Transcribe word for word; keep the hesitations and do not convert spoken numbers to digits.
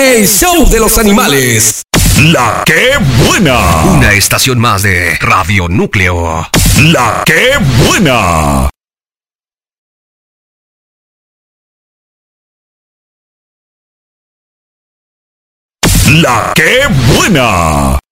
El show de los animales. La que buena. Una estación más de Radio Núcleo. La que buena. La que buena.